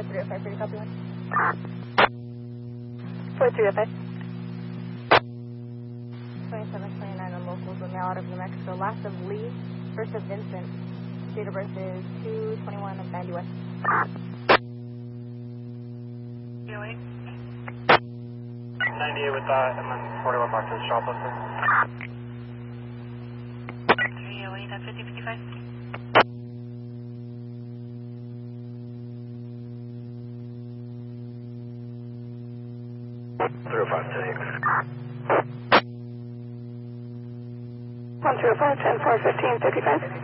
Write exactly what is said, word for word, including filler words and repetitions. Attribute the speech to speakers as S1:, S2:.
S1: three oh five, pretty copy one. four three oh five. twenty-seven twenty-nine on locals are now out of New Mexico. Last of Lee, first of Vincent. Date of birth is two twenty-one of ninety-one.
S2: ninety-eight with that, and then forty-one back to the shop lister.
S3: three oh eight at fifty fifty-five.
S2: three oh five, take.
S1: one two oh five, ten four fifteen fifty-five.